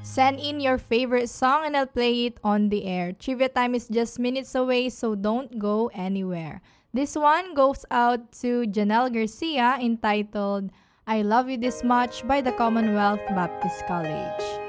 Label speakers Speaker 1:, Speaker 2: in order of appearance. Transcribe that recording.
Speaker 1: Send in your favorite song and I'll play it on the air. Trivia time is just minutes away, so don't go anywhere. This one goes out to Janelle Garcia entitled I Love You This Much by the Commonwealth Baptist College.